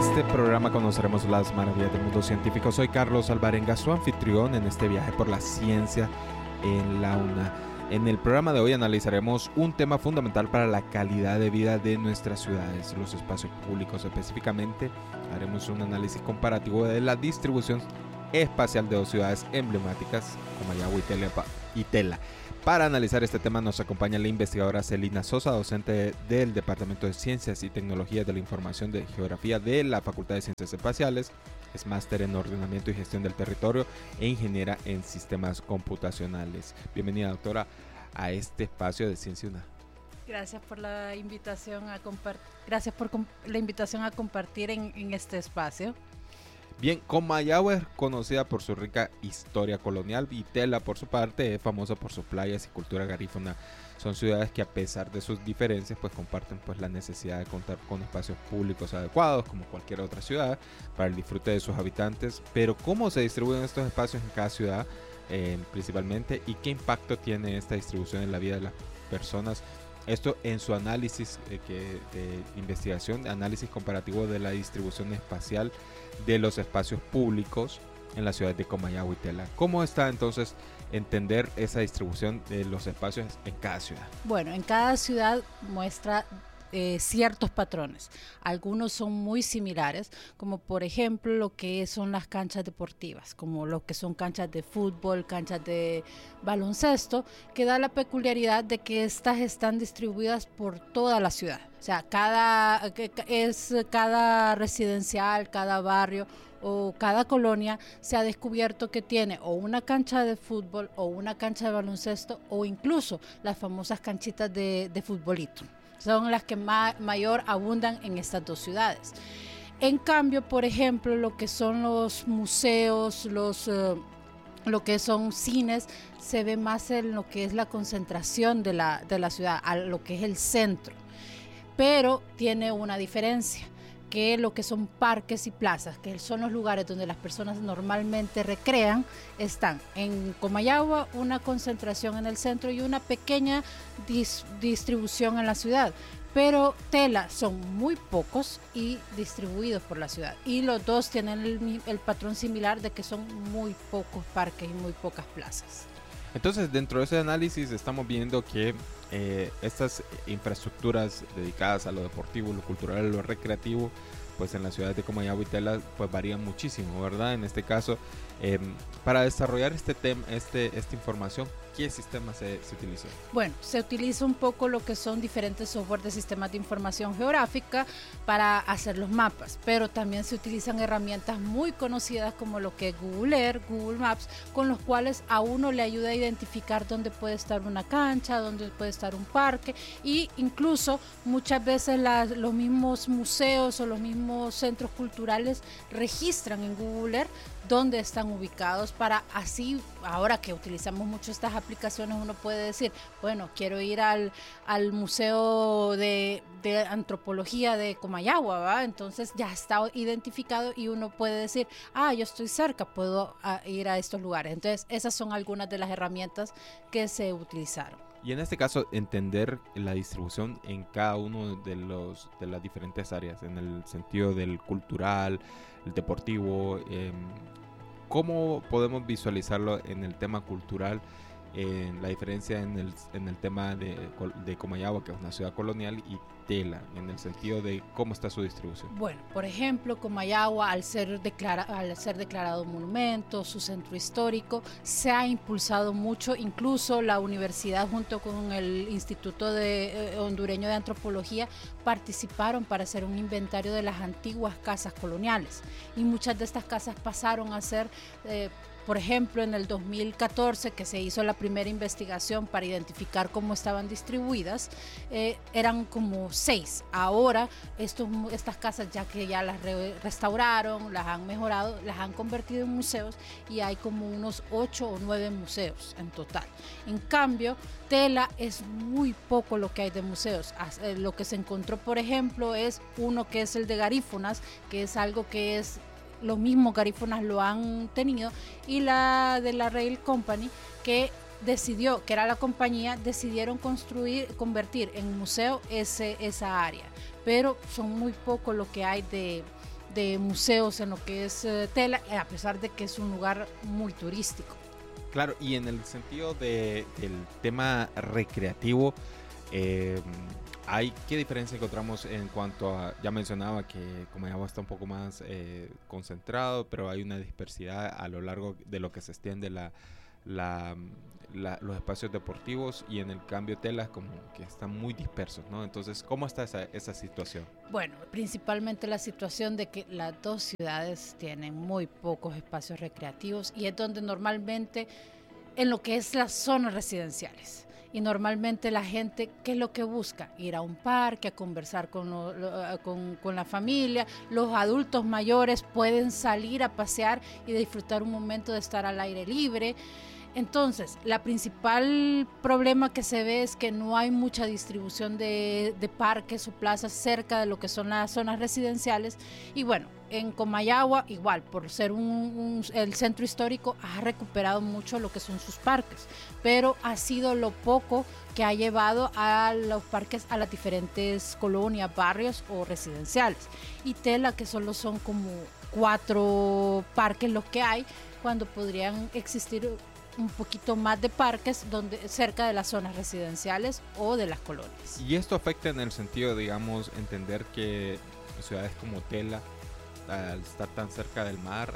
este programa conoceremos las maravillas del mundo científico. Soy Carlos Alvarenga, su anfitrión en este viaje por la ciencia en la UNA. En el programa de hoy analizaremos un tema fundamental para la calidad de vida de nuestras ciudades, los espacios públicos. Específicamente, haremos un análisis comparativo de la distribución espacial de dos ciudades emblemáticas, Comayagua y Tela. Para analizar este tema nos acompaña la investigadora Celina Sosa, docente del Departamento de Ciencias y Tecnologías de la Información de Geografía de la Facultad de Ciencias Espaciales. Es máster en Ordenamiento y Gestión del Territorio e ingeniera en Sistemas Computacionales. Bienvenida, doctora, a este espacio de Ciencia UNA. Gracias por la invitación a compartir en este espacio. Bien, Comayagua es conocida por su rica historia colonial y Tela, por su parte, es famosa por sus playas y cultura garífuna. Son ciudades que, a pesar de sus diferencias, pues comparten la necesidad de contar con espacios públicos adecuados, como cualquier otra ciudad, para el disfrute de sus habitantes. Pero ¿cómo se distribuyen estos espacios en cada ciudad, principalmente? ¿Y qué impacto tiene esta distribución en la vida de las personas? Esto en su análisis de investigación, análisis comparativo de la distribución espacial de los espacios públicos en la ciudad de Comayagua y Tela. ¿Cómo está entonces entender esa distribución de los espacios en cada ciudad? Bueno, en cada ciudad muestra ciertos patrones. Algunos son muy similares, como por ejemplo lo que son las canchas deportivas, como lo que son canchas de fútbol, canchas de baloncesto, que da la peculiaridad de que estas están distribuidas por toda la ciudad. O sea, cada residencial, cada barrio o cada colonia se ha descubierto que tiene o una cancha de fútbol o una cancha de baloncesto o incluso las famosas canchitas de futbolito. Son las que mayor abundan en estas dos ciudades. En cambio, por ejemplo, lo que son los museos, lo que son cines, se ve más en lo que es la concentración de la ciudad, a lo que es el centro. Pero tiene una diferencia, que lo que son parques y plazas, que son los lugares donde las personas normalmente recrean, están en Comayagua una concentración en el centro y una pequeña distribución en la ciudad. Pero Tela son muy pocos y distribuidos por la ciudad. Y los dos tienen el patrón similar de que son muy pocos parques y muy pocas plazas. Entonces, dentro de ese análisis estamos viendo que estas infraestructuras dedicadas a lo deportivo, lo cultural, lo recreativo, pues en las ciudades de Comayagua y Tela pues varían muchísimo, ¿verdad? En este caso, para desarrollar esta información, ¿qué sistema se utiliza? Bueno, se utiliza un poco lo que son diferentes software de sistemas de información geográfica para hacer los mapas, pero también se utilizan herramientas muy conocidas como lo que es Google Earth, Google Maps, con los cuales a uno le ayuda a identificar dónde puede estar una cancha, dónde puede estar un parque, y incluso muchas veces los mismos museos o los mismos centros culturales registran en Google Earth dónde están ubicados, para así, ahora que utilizamos mucho estas aplicaciones, uno puede decir, bueno, quiero ir al Museo de Antropología de Comayagua, ¿va? Entonces ya está identificado y uno puede decir, yo estoy cerca, puedo ir a estos lugares. Entonces esas son algunas de las herramientas que se utilizaron. Y en este caso, entender la distribución en cada uno de las diferentes áreas, en el sentido del cultural, el deportivo, ¿cómo podemos visualizarlo en el tema cultural? La diferencia en el tema de Comayagua, que es una ciudad colonial, y Tela, en el sentido de cómo está su distribución. Bueno, por ejemplo, Comayagua, al ser declarado monumento, su centro histórico, se ha impulsado mucho. Incluso la universidad junto con el Instituto Hondureño de Antropología participaron para hacer un inventario de las antiguas casas coloniales, y muchas de estas casas pasaron a ser por ejemplo, en el 2014, que se hizo la primera investigación para identificar cómo estaban distribuidas, eran como 6. Ahora, estas casas, ya que ya las restauraron, las han mejorado, las han convertido en museos, y hay como unos 8 o 9 museos en total. En cambio, Tela es muy poco lo que hay de museos. Lo que se encontró, por ejemplo, es uno que es el de garífunas, que es algo que es los mismos garífunas lo han tenido, y la de la Rail Company, que decidió, que era la compañía, decidieron convertir en museo esa área, pero son muy poco lo que hay de de museos en lo que es Tela, a pesar de que es un lugar muy turístico. Claro, y en el sentido del tema recreativo, ¿qué diferencia encontramos en cuanto a, ya mencionaba que Comayagua está un poco más concentrado, pero hay una dispersidad a lo largo de lo que se extiende los espacios deportivos, y en el cambio Telas como que están muy dispersos, ¿no? Entonces, ¿cómo está esa situación? Bueno, principalmente la situación de que las dos ciudades tienen muy pocos espacios recreativos y es donde normalmente, en lo que es las zonas residenciales, y normalmente la gente, ¿qué es lo que busca? Ir a un parque, a conversar con la familia. Los adultos mayores pueden salir a pasear y disfrutar un momento de estar al aire libre. Entonces, la principal problema que se ve es que no hay mucha distribución de parques o plazas cerca de lo que son las zonas residenciales. Y bueno, en Comayagua, igual, por ser el centro histórico, ha recuperado mucho lo que son sus parques, pero ha sido lo poco que ha llevado a los parques a las diferentes colonias, barrios o residenciales. Y Tela, que solo son como 4 parques los que hay, cuando podrían existir un poquito más de parques cerca de las zonas residenciales o de las colonias. Y esto afecta en el sentido, digamos, entender que ciudades como Tela, al estar tan cerca del mar,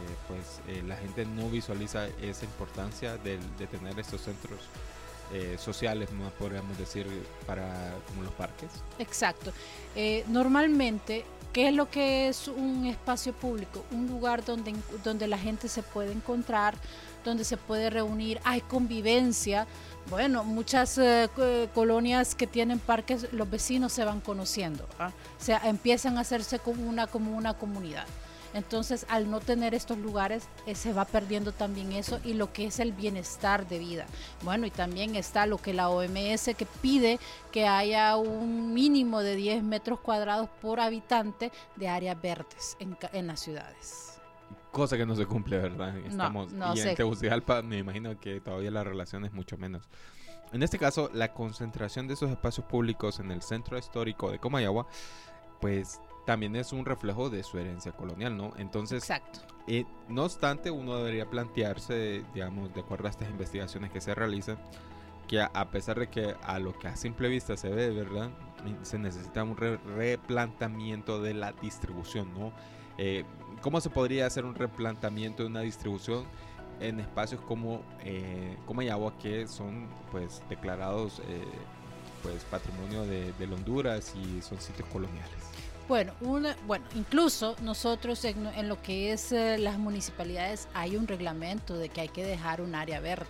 la gente no visualiza esa importancia de tener estos centros sociales, no podríamos decir, como los parques. Exacto. Normalmente, ¿qué es lo que es un espacio público? Un lugar donde la gente se puede encontrar, donde se puede reunir, hay convivencia. Bueno, muchas colonias que tienen parques, los vecinos se van conociendo, ¿ah? O sea, empiezan a hacerse como una comunidad. Entonces, al no tener estos lugares, se va perdiendo también eso y lo que es el bienestar de vida. Bueno, y también está lo que la OMS que pide que haya un mínimo de 10 metros cuadrados por habitante de áreas verdes en las ciudades. Cosa que no se cumple, ¿verdad? No y sé. En Tegucigalpa me imagino que todavía la relación es mucho menos. En este caso, la concentración de esos espacios públicos en el centro histórico de Comayagua, pues también es un reflejo de su herencia colonial, ¿no? Entonces, exacto. No obstante, uno debería plantearse, digamos, de acuerdo a estas investigaciones que se realizan, que a pesar de que a lo que a simple vista se ve, ¿verdad?, se necesita un replanteamiento de la distribución, ¿no? ¿Cómo se podría hacer un replanteamiento de una distribución en espacios como Comayagua, que son pues declarados pues patrimonio de Honduras y son sitios coloniales? Bueno, incluso nosotros en lo que es las municipalidades hay un reglamento de que hay que dejar un área verde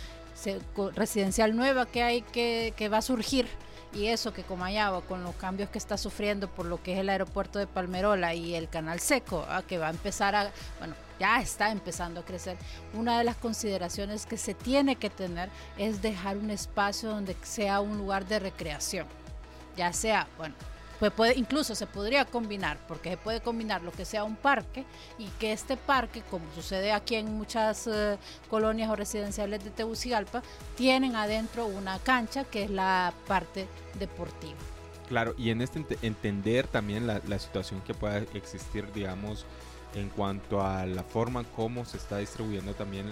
residencial nueva que va a surgir. Y eso que Comayagua, con los cambios que está sufriendo por lo que es el aeropuerto de Palmerola y el canal seco, que va a empezar ya está empezando a crecer. Una de las consideraciones que se tiene que tener es dejar un espacio donde sea un lugar de recreación, ya sea, incluso se podría combinar, porque se puede combinar lo que sea un parque y que este parque, como sucede aquí en muchas colonias o residenciales de Tegucigalpa, tienen adentro una cancha que es la parte deportiva. Claro, y en entender también la situación que pueda existir, digamos, en cuanto a la forma como se está distribuyendo también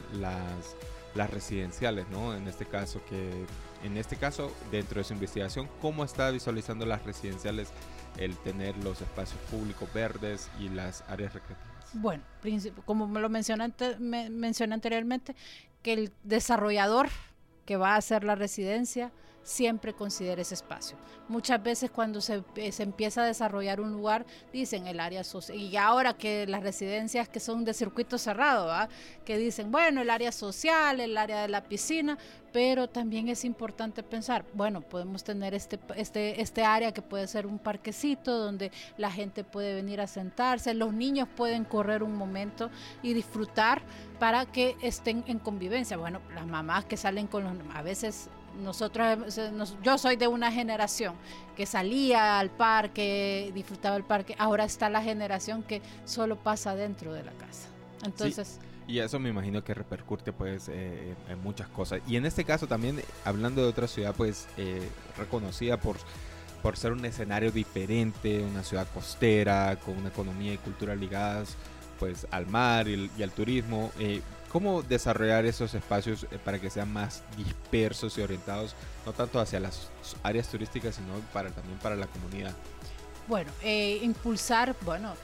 las residenciales, ¿no? En este caso, dentro de su investigación, ¿cómo está visualizando las residenciales el tener los espacios públicos verdes y las áreas recreativas? Bueno, como me lo mencioné anteriormente, que el desarrollador que va a hacer la residencia siempre considere ese espacio. Muchas veces cuando se empieza a desarrollar un lugar, dicen el área social, y ahora que las residencias que son de circuito cerrado, que dicen, bueno, el área social, el área de la piscina, pero también es importante pensar, bueno, podemos tener este área que puede ser un parquecito donde la gente puede venir a sentarse, los niños pueden correr un momento y disfrutar para que estén en convivencia. Bueno, las mamás que salen a veces yo soy de una generación que salía al parque, disfrutaba el parque, ahora está la generación que solo pasa dentro de la casa. Entonces... Sí, y eso me imagino que repercute pues en muchas cosas. Y en este caso también, hablando de otra ciudad pues reconocida por ser un escenario diferente, una ciudad costera, con una economía y cultura ligadas pues al mar y al turismo, ¿cómo desarrollar esos espacios para que sean más dispersos y orientados no tanto hacia las áreas turísticas, sino también para la comunidad? Bueno, impulsar,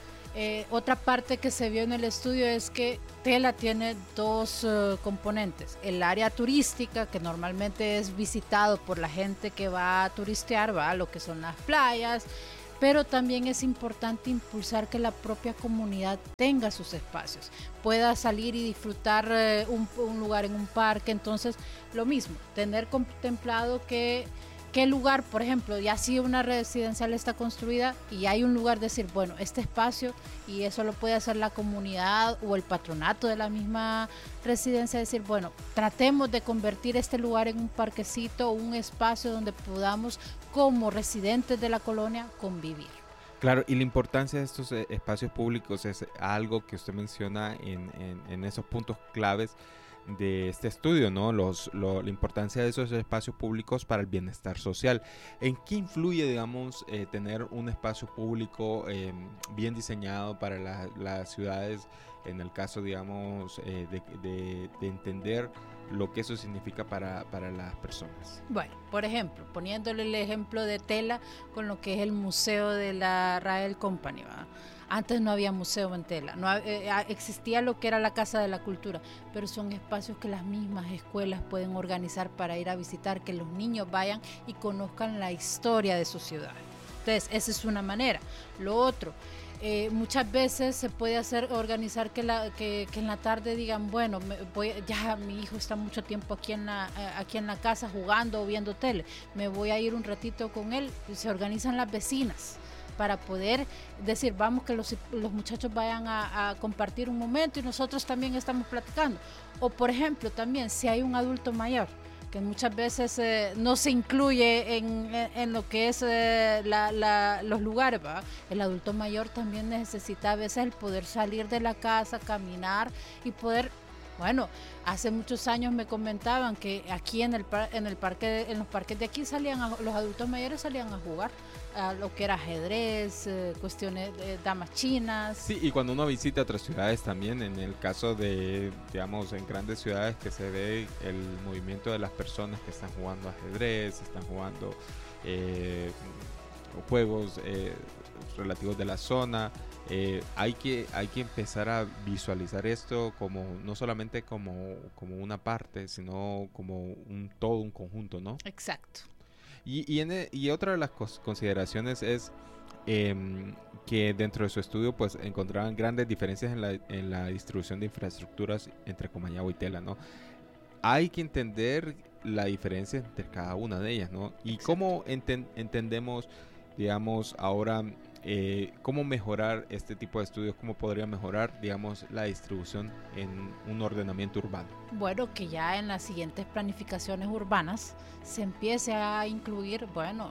otra parte que se vio en el estudio es que Tela tiene dos componentes. El área turística, que normalmente es visitado por la gente que va a turistear, va a lo que son las playas, pero también es importante impulsar que la propia comunidad tenga sus espacios, pueda salir y disfrutar un lugar en un parque. Entonces, lo mismo, tener contemplado qué lugar, por ejemplo, ya si una residencial está construida y hay un lugar, decir, bueno, este espacio, y eso lo puede hacer la comunidad o el patronato de la misma residencia, decir, bueno, tratemos de convertir este lugar en un parquecito o un espacio donde podamos, como residentes de la colonia, convivir. Claro, y la importancia de estos espacios públicos es algo que usted menciona en esos puntos claves de este estudio, ¿no? La importancia de esos espacios públicos para el bienestar social. ¿En qué influye, digamos, tener un espacio público bien diseñado para las ciudades, en el caso, digamos, de entender lo que eso significa para las personas? Bueno, por ejemplo, poniéndole el ejemplo de Tela con lo que es el museo de la Rael Company, ¿verdad? Antes no había museo en Tela, no existía lo que era la Casa de la Cultura, pero son espacios que las mismas escuelas pueden organizar para ir a visitar, que los niños vayan y conozcan la historia de su ciudad. Entonces, esa es una manera. Lo otro, muchas veces se puede organizar que en la tarde digan, bueno, ya mi hijo está mucho tiempo aquí en la casa jugando o viendo tele, me voy a ir un ratito con él. Se organizan las vecinas para poder decir, vamos, que los muchachos vayan a compartir un momento y nosotros también estamos platicando. O por ejemplo, también si hay un adulto mayor, que muchas veces no se incluye en lo que es los lugares, ¿va? El adulto mayor también necesita a veces el poder salir de la casa, caminar y poder. Bueno, hace muchos años me comentaban que aquí en los parques de aquí los adultos mayores salían a jugar a lo que era ajedrez, cuestiones de damas chinas. Sí, y cuando uno visita otras ciudades también, en el caso de, digamos, en grandes ciudades, que se ve el movimiento de las personas que están jugando ajedrez, están jugando juegos relativos de la zona. Hay que empezar a visualizar esto como no solamente como una parte, sino como un todo, un conjunto, ¿no? Exacto. Y otra de las consideraciones es que dentro de su estudio pues encontraban grandes diferencias en la distribución de infraestructuras entre Comayagua y Tela, ¿no? Hay que entender la diferencia entre cada una de ellas, ¿no? Y Exacto. cómo entendemos, digamos, ahora cómo mejorar este tipo de estudios, cómo podría mejorar, digamos, la distribución en un ordenamiento urbano. Bueno, que ya en las siguientes planificaciones urbanas se empiece a incluir,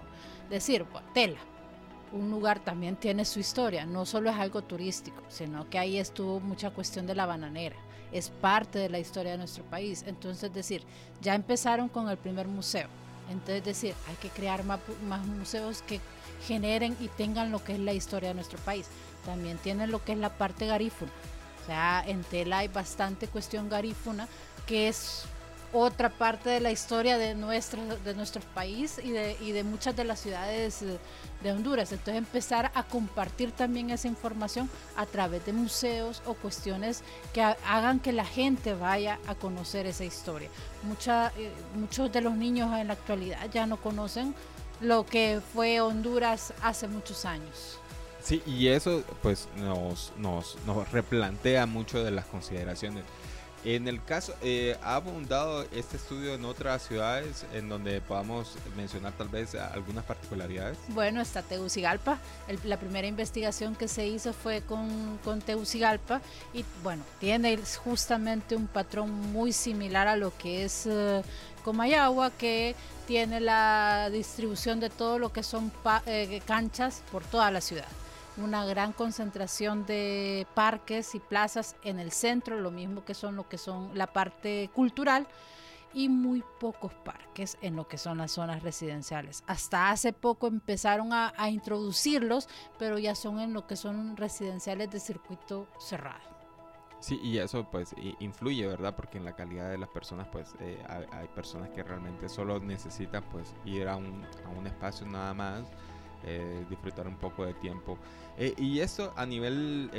Tela, un lugar también tiene su historia, no solo es algo turístico, sino que ahí estuvo mucha cuestión de la bananera, es parte de la historia de nuestro país. Entonces, ya empezaron con el primer museo, entonces hay que crear más museos que generen y tengan lo que es la historia de nuestro país. También tienen lo que es la parte garífuna, o sea, en Tela hay bastante cuestión garífuna, que es otra parte de la historia de nuestro país y de muchas de las ciudades de Honduras. Entonces empezar a compartir también esa información a través de museos o cuestiones que hagan que la gente vaya a conocer esa historia. Muchos de los niños en la actualidad ya no conocen lo que fue Honduras hace muchos años. Sí, y eso pues nos replantea mucho de las consideraciones. En el caso, ¿ha abundado este estudio en otras ciudades en donde podamos mencionar tal vez algunas particularidades? Bueno, está Tegucigalpa. La primera investigación que se hizo fue con Tegucigalpa y bueno, tiene justamente un patrón muy similar a lo que es Comayagua, que tiene la distribución de todo lo que son canchas por toda la ciudad. Una gran concentración de parques y plazas en el centro, lo mismo que son la parte cultural, y muy pocos parques en lo que son las zonas residenciales. Hasta hace poco empezaron a introducirlos, pero ya son en lo que son residenciales de circuito cerrado. Sí, y eso pues influye, ¿verdad? Porque en la calidad de las personas pues hay personas que realmente solo necesitan pues ir a un espacio nada más, disfrutar un poco de tiempo. Y esto a nivel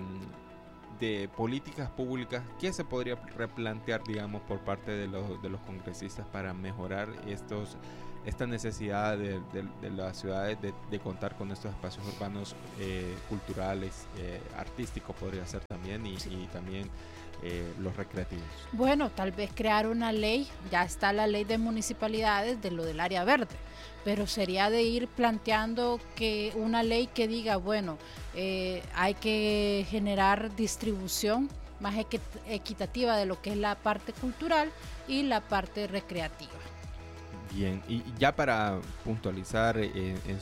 de políticas públicas, ¿qué se podría replantear, digamos, por parte de los congresistas para mejorar esta necesidad de las ciudades de contar con estos espacios urbanos culturales, artísticos podría ser también, y también los recreativos? Bueno, tal vez crear una ley, ya está la ley de municipalidades de lo del área verde, pero sería de ir planteando que una ley que diga, bueno, hay que generar distribución más equitativa de lo que es la parte cultural y la parte recreativa. Bien, y ya para puntualizar en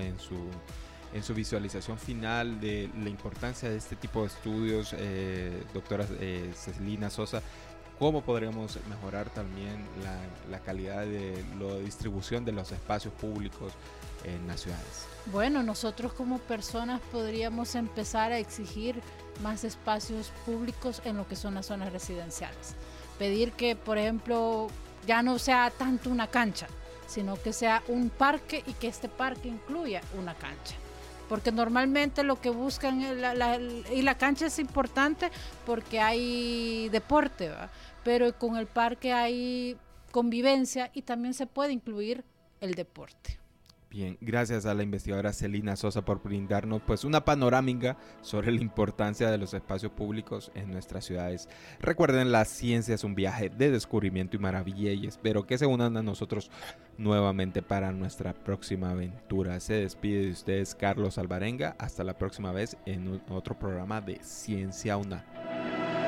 su visualización final de la importancia de este tipo de estudios, doctora Celina Sosa, ¿cómo podríamos mejorar también la calidad de la distribución de los espacios públicos en las ciudades? Bueno, nosotros como personas podríamos empezar a exigir más espacios públicos en lo que son las zonas residenciales. Pedir que, por ejemplo, ya no sea tanto una cancha, sino que sea un parque y que este parque incluya una cancha. Porque normalmente lo que buscan, y la cancha es importante porque hay deporte, ¿verdad? Pero con el parque hay convivencia y también se puede incluir el deporte. Bien, gracias a la investigadora Celina Sosa por brindarnos pues una panorámica sobre la importancia de los espacios públicos en nuestras ciudades. Recuerden, la ciencia es un viaje de descubrimiento y maravilla, y espero que se unan a nosotros nuevamente para nuestra próxima aventura. Se despide de ustedes Carlos Alvarenga. Hasta la próxima vez en otro programa de Ciencia UNA.